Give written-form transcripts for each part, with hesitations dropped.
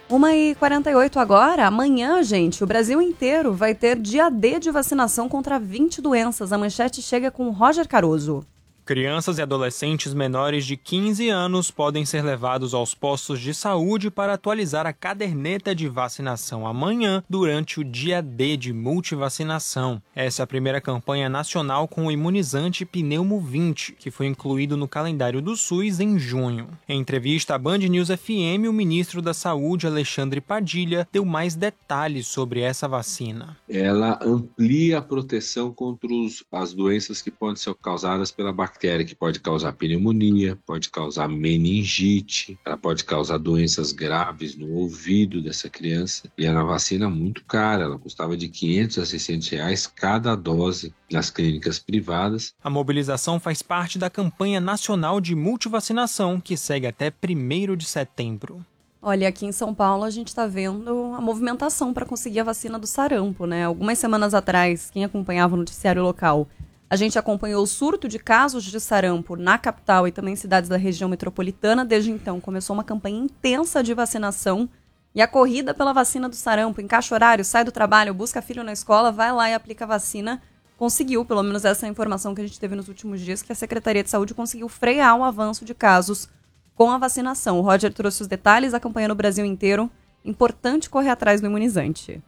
1h48 agora. Amanhã, gente, o Brasil inteiro vai ter dia D de vacinação contra 20 doenças. A manchete chega com Roger Caroso. Crianças e adolescentes menores de 15 anos podem ser levados aos postos de saúde para atualizar a caderneta de vacinação amanhã, durante o dia D de multivacinação. Essa é a primeira campanha nacional com o imunizante Pneumo 20, que foi incluído no calendário do SUS em junho. Em entrevista à Band News FM, o ministro da Saúde, Alexandre Padilha, deu mais detalhes sobre essa vacina. Ela amplia a proteção contra as doenças que podem ser causadas pela bactéria, que pode causar pneumonia, pode causar meningite, ela pode causar doenças graves no ouvido dessa criança. E é uma vacina muito cara, ela custava de R$500 a R$600 cada dose nas clínicas privadas. A mobilização faz parte da campanha nacional de multivacinação, que segue até 1º de setembro. Olha, aqui em São Paulo a gente está vendo a movimentação para conseguir a vacina do sarampo, né? Algumas semanas atrás, quem acompanhava o noticiário local, a gente acompanhou o surto de casos de sarampo na capital e também em cidades da região metropolitana. Desde então, começou uma campanha intensa de vacinação e a corrida pela vacina do sarampo. Encaixa horário, sai do trabalho, busca filho na escola, vai lá e aplica a vacina. Conseguiu, pelo menos essa é a informação que a gente teve nos últimos dias, que a Secretaria de Saúde conseguiu frear o avanço de casos com a vacinação. O Roger trouxe os detalhes, a campanha no Brasil inteiro. Importante correr atrás do imunizante.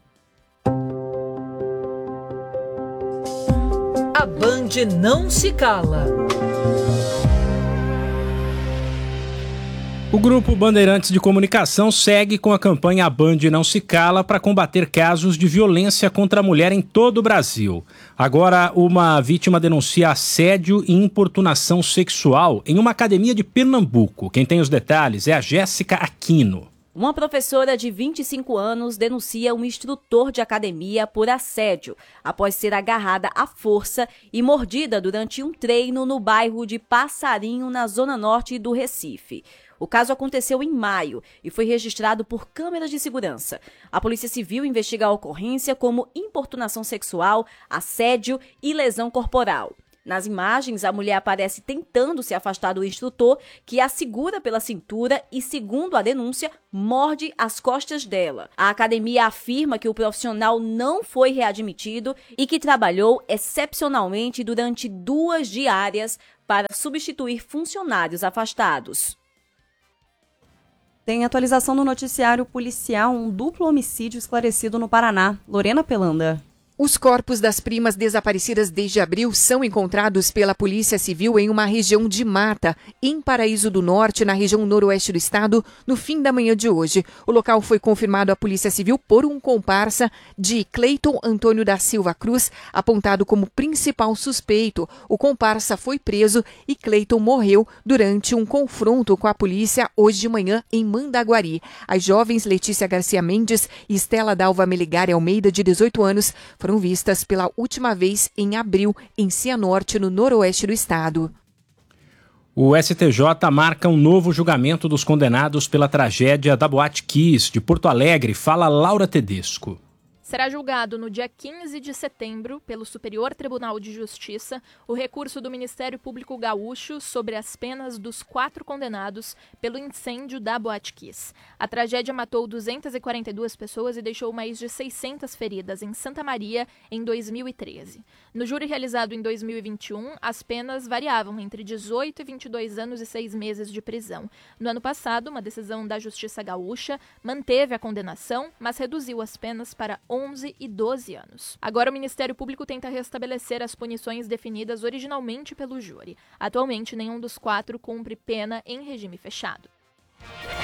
A Band não se cala. O Grupo Bandeirantes de Comunicação segue com a campanha A Band Não Se Cala para combater casos de violência contra a mulher em todo o Brasil. Agora, uma vítima denuncia assédio e importunação sexual em uma academia de Pernambuco. Quem tem os detalhes é a Jéssica Aquino. Uma professora de 25 anos denuncia um instrutor de academia por assédio, após ser agarrada à força e mordida durante um treino no bairro de Passarinho, na zona norte do Recife. O caso aconteceu em maio e foi registrado por câmeras de segurança. A Polícia Civil investiga a ocorrência como importunação sexual, assédio e lesão corporal. Nas imagens, a mulher aparece tentando se afastar do instrutor, que a segura pela cintura e, segundo a denúncia, morde as costas dela. A academia afirma que o profissional não foi readmitido e que trabalhou excepcionalmente durante 2 diárias para substituir funcionários afastados. Tem atualização no noticiário policial, um duplo homicídio esclarecido no Paraná. Lorena Pelanda. Os corpos das primas desaparecidas desde abril são encontrados pela Polícia Civil em uma região de mata, em Paraíso do Norte, na região noroeste do estado, no fim da manhã de hoje. O local foi confirmado à Polícia Civil por um comparsa de Cleiton Antônio da Silva Cruz, apontado como principal suspeito. O comparsa foi preso e Cleiton morreu durante um confronto com a polícia hoje de manhã em Mandaguari. As jovens Letícia Garcia Mendes e Estela Dalva Meligari Almeida, de 18 anos, foram vistas pela última vez em abril em Cianorte, no noroeste do estado. O STJ marca um novo julgamento dos condenados pela tragédia da Boate Kiss de Porto Alegre. Fala Laura Tedesco. Será julgado no dia 15 de setembro pelo Superior Tribunal de Justiça o recurso do Ministério Público Gaúcho sobre as penas dos 4 condenados pelo incêndio da Boate Kiss. A tragédia matou 242 pessoas e deixou mais de 600 feridas em Santa Maria em 2013. No júri realizado em 2021, as penas variavam entre 18 e 22 anos e 6 meses de prisão. No ano passado, uma decisão da Justiça Gaúcha manteve a condenação, mas reduziu as penas para 11 e 12 anos. Agora o Ministério Público tenta restabelecer as punições definidas originalmente pelo júri. Atualmente, nenhum dos 4 cumpre pena em regime fechado.